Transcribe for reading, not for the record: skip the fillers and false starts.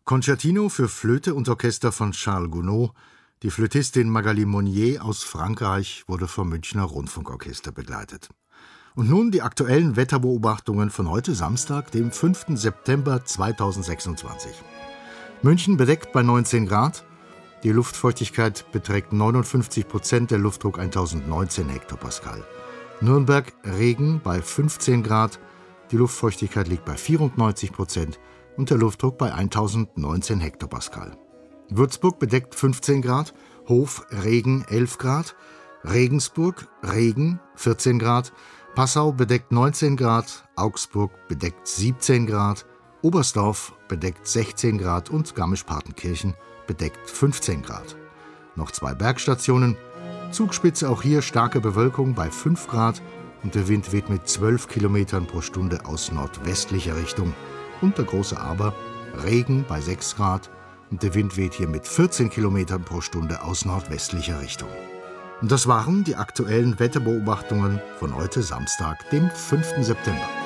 Concertino für Flöte und Orchester von Charles Gounod. Die Flötistin Magali Monnier aus Frankreich wurde vom Münchner Rundfunkorchester begleitet. Und nun die aktuellen Wetterbeobachtungen von heute Samstag, dem 5. September 2026. München bedeckt bei 19 Grad. Die Luftfeuchtigkeit beträgt 59%, der Luftdruck 1019 Hektopascal. Nürnberg Regen bei 15 Grad. Die Luftfeuchtigkeit liegt bei 94% und der Luftdruck bei 1019 Hektopascal. Würzburg bedeckt 15 Grad, Hof Regen 11 Grad, Regensburg Regen 14 Grad, Passau bedeckt 19 Grad, Augsburg bedeckt 17 Grad, Oberstdorf bedeckt 16 Grad und Garmisch-Partenkirchen bedeckt 15 Grad. Noch 2 Bergstationen, Zugspitze auch hier starke Bewölkung bei 5 Grad und der Wind weht mit 12 Kilometern pro Stunde aus nordwestlicher Richtung. Und der große Aber, Regen bei 6 Grad und der Wind weht hier mit 14 Kilometern pro Stunde aus nordwestlicher Richtung. Und das waren die aktuellen Wetterbeobachtungen von heute Samstag, dem 5. September.